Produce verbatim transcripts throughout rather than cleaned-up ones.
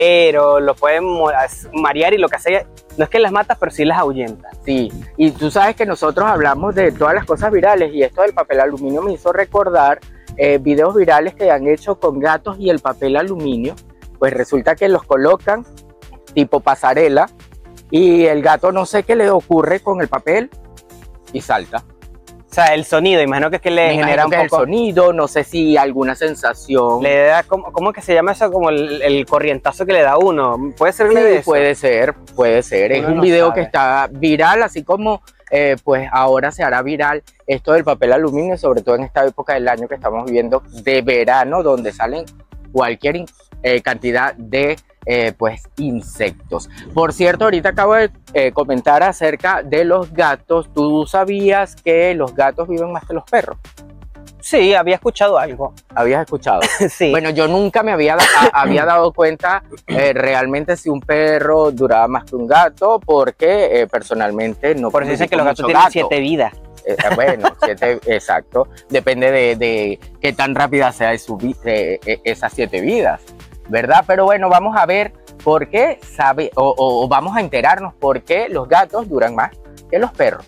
pero lo pueden marear y lo que hace no es que las mata, pero sí las ahuyenta. Sí, y tú sabes que nosotros hablamos de todas las cosas virales y esto del papel aluminio me hizo recordar eh, videos virales que han hecho con gatos y el papel aluminio. Pues resulta que los colocan tipo pasarela y el gato no sé qué le ocurre con el papel y salta. O sea, el sonido, imagino que es que le Me genera un que poco... el sonido, no sé si alguna sensación. Le da, ¿cómo, cómo que se llama eso? Como el, el corrientazo que le da a uno. ¿Puede ser Sí, de eso? puede ser, puede ser. Uno es un no video sabe. que está viral, así como eh, pues ahora se hará viral esto del papel aluminio, sobre todo en esta época del año que estamos viviendo de verano, donde salen cualquier eh, cantidad de eh, pues insectos. Por cierto, ahorita acabo de eh, comentar acerca de los gatos. ¿Tú sabías que los gatos viven más que los perros? Sí, había escuchado algo. ¿Habías escuchado? Sí. Bueno, yo nunca me había, a, había dado cuenta eh, realmente si un perro duraba más que un gato, porque eh, personalmente no. Por eso dicen que los gatos tienen gato. siete vidas. Eh, bueno, siete, exacto. Depende de, de qué tan rápida sea su, eh, esas siete vidas, ¿verdad? Pero bueno, vamos a ver por qué sabe, o, o vamos a enterarnos por qué los gatos duran más que los perros.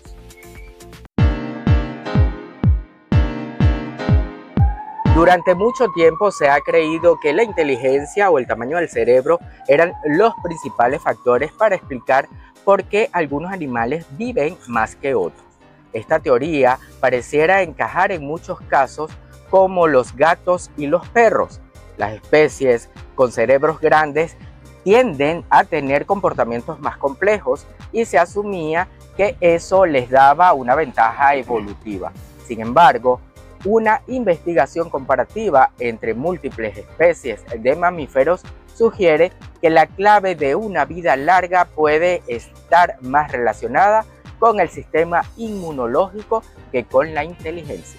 Durante mucho tiempo se ha creído que la inteligencia o el tamaño del cerebro eran los principales factores para explicar por qué algunos animales viven más que otros. Esta teoría pareciera encajar en muchos casos como los gatos y los perros. Las especies con cerebros grandes tienden a tener comportamientos más complejos y se asumía que eso les daba una ventaja evolutiva. Sin embargo, una investigación comparativa entre múltiples especies de mamíferos sugiere que la clave de una vida larga puede estar más relacionada con el sistema inmunológico que con la inteligencia.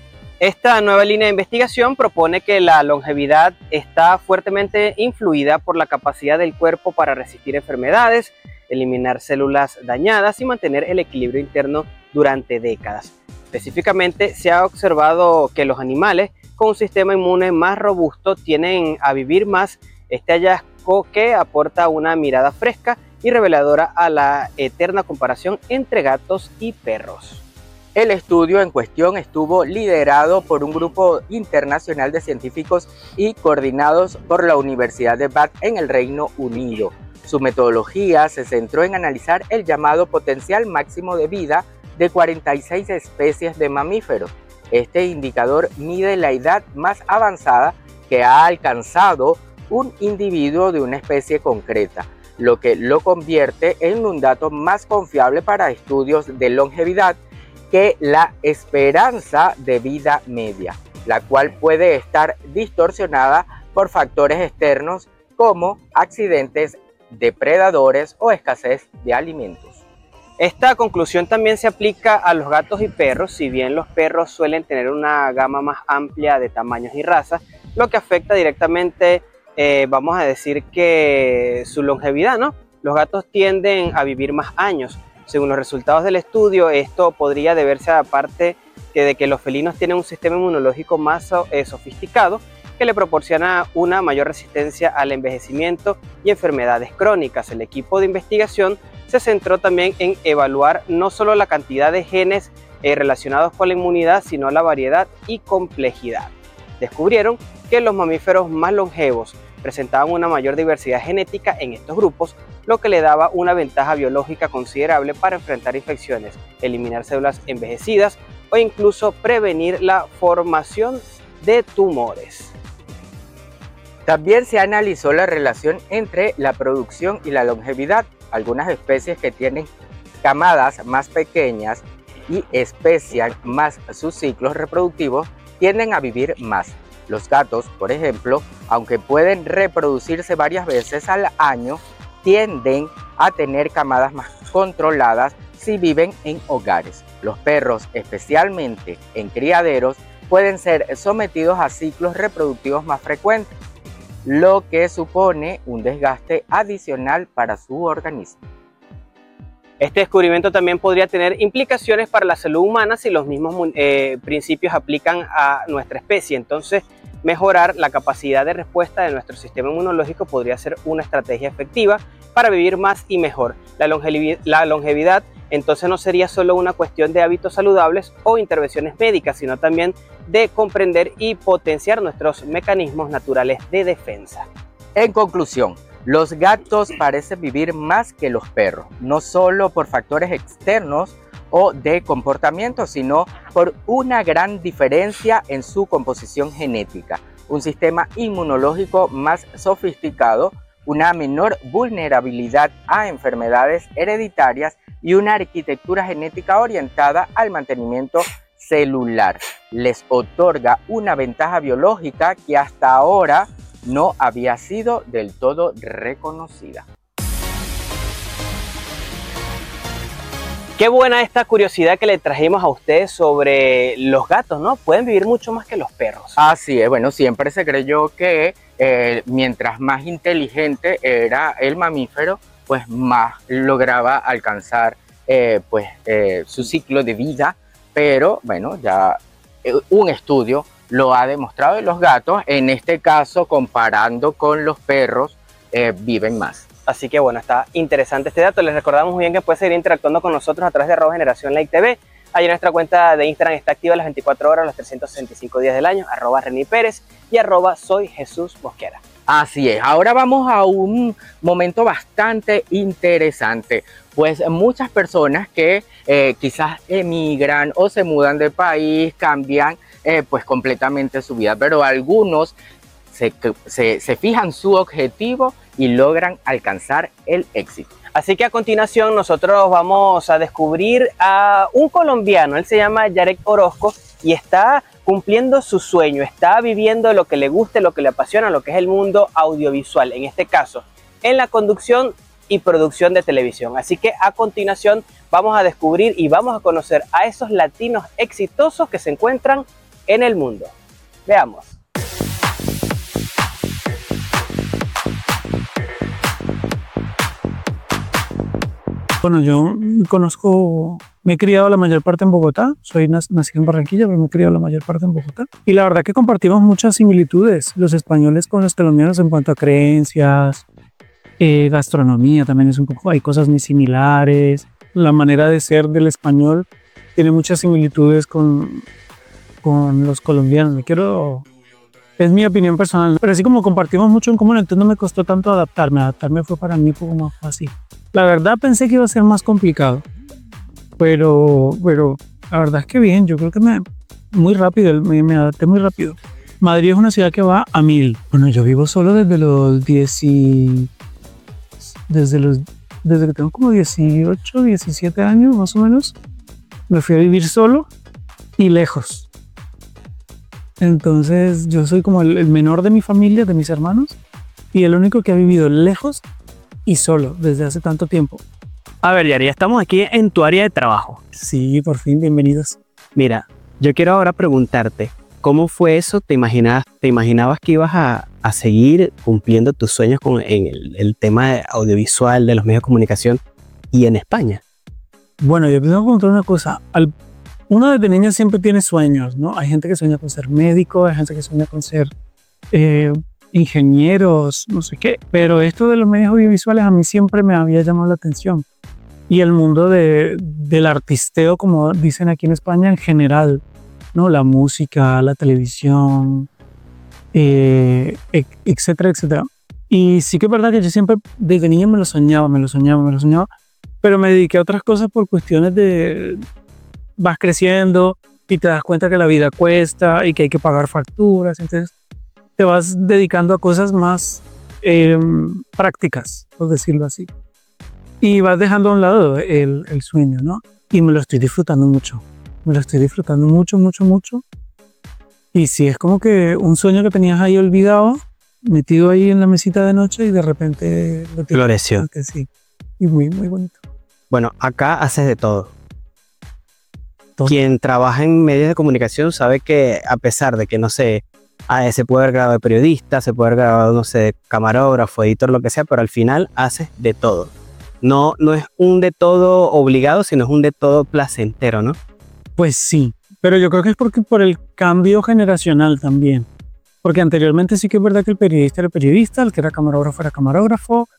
Esta nueva línea de investigación propone que la longevidad está fuertemente influida por la capacidad del cuerpo para resistir enfermedades, eliminar células dañadas y mantener el equilibrio interno durante décadas. Específicamente, se ha observado que los animales con un sistema inmune más robusto tienden a vivir más. Este hallazgo que aporta una mirada fresca y reveladora a la eterna comparación entre gatos y perros. El estudio en cuestión estuvo liderado por un grupo internacional de científicos y coordinados por la Universidad de Bath en el Reino Unido. Su metodología se centró en analizar el llamado potencial máximo de vida de cuarenta y seis especies de mamíferos. Este indicador mide la edad más avanzada que ha alcanzado un individuo de una especie concreta, lo que lo convierte en un dato más confiable para estudios de longevidad que la esperanza de vida media, la cual puede estar distorsionada por factores externos como accidentes, depredadores o escasez de alimentos. Esta conclusión también se aplica a los gatos y perros. Si bien los perros suelen tener una gama más amplia de tamaños y razas, lo que afecta directamente, eh, vamos a decir que su longevidad, ¿no? Los gatos tienden a vivir más años. Según los resultados del estudio, esto podría deberse a parte que de que los felinos tienen un sistema inmunológico más eh, sofisticado que le proporciona una mayor resistencia al envejecimiento y enfermedades crónicas. El equipo de investigación se centró también en evaluar no solo la cantidad de genes eh, relacionados con la inmunidad, sino la variedad y complejidad. Descubrieron que los mamíferos más longevos presentaban una mayor diversidad genética en estos grupos, lo que le daba una ventaja biológica considerable para enfrentar infecciones, eliminar células envejecidas o incluso prevenir la formación de tumores. También se analizó la relación entre la producción y la longevidad. Algunas especies que tienen camadas más pequeñas y especian más sus ciclos reproductivos tienden a vivir más. Los gatos, por ejemplo, aunque pueden reproducirse varias veces al año, tienden a tener camadas más controladas si viven en hogares. Los perros, especialmente en criaderos, pueden ser sometidos a ciclos reproductivos más frecuentes, lo que supone un desgaste adicional para su organismo. Este descubrimiento también podría tener implicaciones para la salud humana si los mismos eh, principios aplican a nuestra especie. Entonces, mejorar la capacidad de respuesta de nuestro sistema inmunológico podría ser una estrategia efectiva para vivir más y mejor. La longevidad, la longevidad entonces no sería solo una cuestión de hábitos saludables o intervenciones médicas, sino también de comprender y potenciar nuestros mecanismos naturales de defensa. En conclusión, los gatos parecen vivir más que los perros, no solo por factores externos o de comportamiento, sino por una gran diferencia en su composición genética, un sistema inmunológico más sofisticado, una menor vulnerabilidad a enfermedades hereditarias y una arquitectura genética orientada al mantenimiento celular. Les otorga una ventaja biológica que hasta ahora no había sido del todo reconocida. Qué buena esta curiosidad que le trajimos a ustedes sobre los gatos, ¿no? Pueden vivir mucho más que los perros. Así es, bueno, siempre se creyó que eh, mientras más inteligente era el mamífero, pues más lograba alcanzar eh, pues, eh, su ciclo de vida, pero bueno, ya eh, un estudio lo ha demostrado y los gatos, en este caso comparando con los perros, eh, viven más. Así que bueno, está interesante este dato. Les recordamos muy bien que puede seguir interactuando con nosotros a través de arroba Generación Like T V. Ahí nuestra cuenta de Instagram está activa las veinticuatro horas, los trescientos sesenta y cinco días del año, arroba Reni Pérez y arroba Soy Jesús Mosquera. Así es, ahora vamos a un momento bastante interesante, pues muchas personas que eh, quizás emigran o se mudan de país, cambian eh, pues completamente su vida, pero algunos se, se, se fijan su objetivo y logran alcanzar el éxito. Así que a continuación nosotros vamos a descubrir a un colombiano, él se llama Yarek Orozco y está cumpliendo su sueño, está viviendo lo que le guste, lo que le apasiona, lo que es el mundo audiovisual, en este caso, en la conducción y producción de televisión. Así que a continuación vamos a descubrir y vamos a conocer a esos latinos exitosos que se encuentran en el mundo. Veamos. Bueno, yo conozco, me he criado la mayor parte en Bogotá, soy nacido en Barranquilla, pero me he criado la mayor parte en Bogotá. Y la verdad que compartimos muchas similitudes, los españoles con los colombianos en cuanto a creencias, eh, gastronomía también es un poco, hay cosas muy similares. La manera de ser del español tiene muchas similitudes con, con los colombianos. Me quiero... Es mi opinión personal, pero así como compartimos mucho en común, entonces no me costó tanto adaptarme. Adaptarme fue para mí un poco más fácil. La verdad pensé que iba a ser más complicado, pero, pero la verdad es que bien, yo creo que me, muy rápido, me, me adapté muy rápido. Madrid es una ciudad que va a mil. Bueno, yo vivo solo desde los diez y, desde los desde que tengo como dieciocho, diecisiete años más o menos. Me fui a vivir solo y lejos. Entonces yo soy como el, el menor de mi familia, de mis hermanos, y el único que ha vivido lejos y solo desde hace tanto tiempo. A ver, Yari, ya estamos aquí en tu área de trabajo. Sí, por fin, bienvenidos. Mira, yo quiero ahora preguntarte, ¿cómo fue eso? ¿Te imaginabas, te imaginabas que ibas a, a seguir cumpliendo tus sueños con, en el, el tema de audiovisual, de los medios de comunicación y en España? Bueno, yo tengo que contar una cosa. Al Uno desde niño siempre tiene sueños, ¿no? Hay gente que sueña con ser médico, hay gente que sueña con ser eh, ingenieros, no sé qué. Pero esto de los medios audiovisuales a mí siempre me había llamado la atención. Y el mundo de, del artisteo, como dicen aquí en España, en general, ¿no? La música, la televisión, eh, etcétera, etcétera. Y sí que es verdad que yo siempre desde niño me lo soñaba, me lo soñaba, me lo soñaba. Pero me dediqué a otras cosas por cuestiones de... Vas creciendo y te das cuenta que la vida cuesta y que hay que pagar facturas, entonces te vas dedicando a cosas más eh, prácticas, por decirlo así. Y vas dejando a un lado el, el sueño, ¿no? Y me lo estoy disfrutando mucho, me lo estoy disfrutando mucho, mucho, mucho. Y sí, es como que un sueño que tenías ahí olvidado, metido ahí en la mesita de noche y de repente... Lo floreció. Sí, y muy, muy bonito. Bueno, acá haces de todo. Quien trabaja en medios de comunicación sabe que a pesar de que, no sé, ah, se puede haber grabado de periodista, se puede haber grabado, no sé, de camarógrafo, editor, lo que sea, pero al final haces de todo. No, no es un de todo obligado, sino es un de todo placentero, ¿no? Pues sí, pero yo creo que es porque por el cambio generacional también. Porque anteriormente sí que es verdad que el periodista era periodista, el que era camarógrafo era camarógrafo,